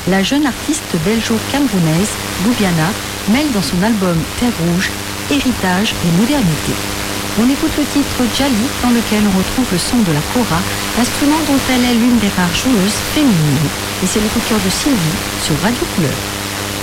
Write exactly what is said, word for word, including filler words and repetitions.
la jeune artiste belgeo-camerounaise Louviana mêle dans son album Terre Rouge héritage et modernité. On écoute le titre Djali, dans lequel on retrouve le son de la kora, instrument dont elle est l'une des rares joueuses féminines. Et c'est le coup de cœur de Sylvie sur Radio Couleur.